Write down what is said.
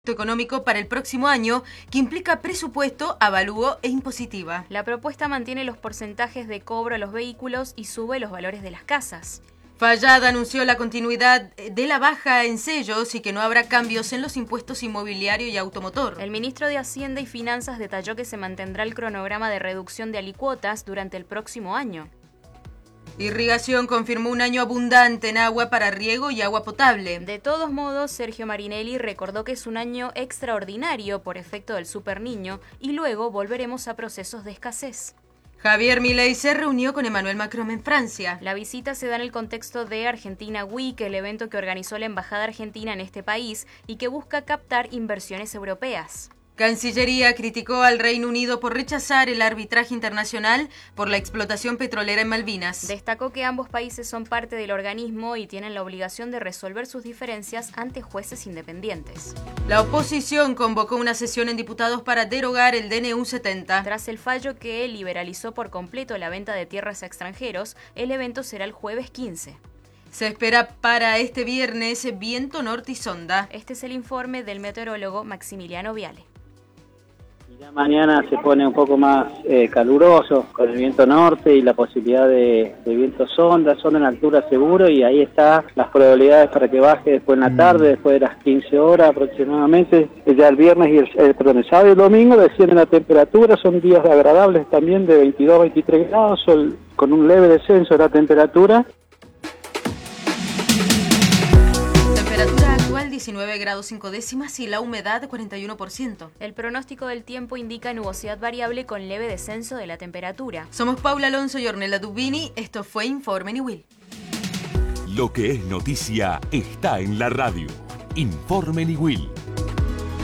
económico para el próximo año, que implica presupuesto, avalúo e impositiva. La propuesta mantiene los porcentajes de cobro a los vehículos y sube los valores de las casas. Fayad anunció la continuidad de la baja en sellos y que no habrá cambios en los impuestos inmobiliario y automotor. El ministro de Hacienda y Finanzas detalló que se mantendrá el cronograma de reducción de alícuotas durante el próximo año. Irrigación confirmó un año abundante en agua para riego y agua potable. De todos modos, Sergio Marinelli recordó que es un año extraordinario por efecto del Super Niño y luego volveremos a procesos de escasez. Javier Milei se reunió con Emmanuel Macron en Francia. La visita se da en el contexto de Argentina Week, el evento que organizó la Embajada Argentina en este país y que busca captar inversiones europeas. Cancillería criticó al Reino Unido por rechazar el arbitraje internacional por la explotación petrolera en Malvinas. Destacó que ambos países son parte del organismo y tienen la obligación de resolver sus diferencias ante jueces independientes. La oposición convocó una sesión en diputados para derogar el DNU 70. Tras el fallo que liberalizó por completo la venta de tierras a extranjeros, el evento será el jueves 15. Se espera para este viernes viento norte y sonda. Este es el informe del meteorólogo Maximiliano Viale. Ya mañana se pone un poco más caluroso con el viento norte y la posibilidad de viento sonda en altura seguro y ahí están las probabilidades para que baje después en la tarde, después de las 15 horas aproximadamente. Ya el viernes y el sábado y el domingo desciende la temperatura, son días agradables también de 22 a 23 grados con un leve descenso de la temperatura. 19 grados 5 décimas y la humedad 41%. El pronóstico del tiempo indica nubosidad variable con leve descenso de la temperatura. Somos Paula Alonso y Ornella Dubini. Esto fue Informe Niwil. Lo que es noticia está en la radio. Informe Niwil.